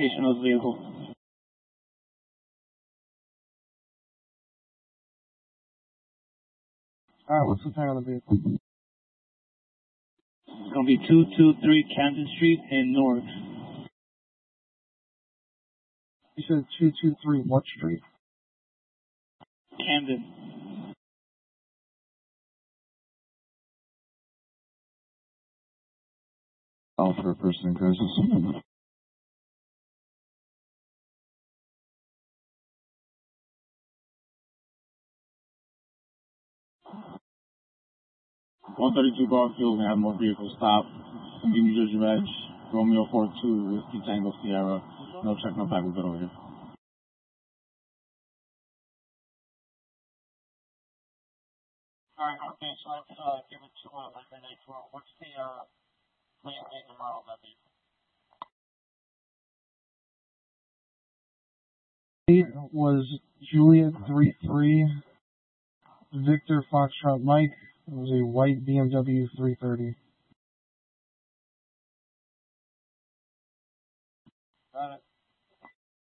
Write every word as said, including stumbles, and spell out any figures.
Location of the vehicle. Alright, what's the tag on the vehicle? It's going to be two two three Camden Street in North. You said two two three what street? Camden. All for a person in crisis. one thirty-two Barfield, we have more vehicles stop. New Jersey Reg, Romeo four two, Whiskey Tango Sierra. No check, no pack, we're good over here. Alright, okay, so let's uh, give it to uh, my midnight four. What's the uh, plate make and model of that vehicle? It was Juliet three three, Victor Foxtrot Mike. It was a white B M W three thirty. Got it.